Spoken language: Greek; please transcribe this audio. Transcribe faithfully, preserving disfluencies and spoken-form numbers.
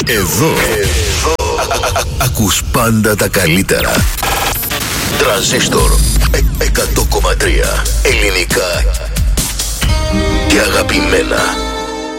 Εδώ, εδώ. Α, α, ακούς πάντα τα καλύτερα. Τρανζίστορ εκατό κόμμα τρία. Ελληνικά και αγαπημένα.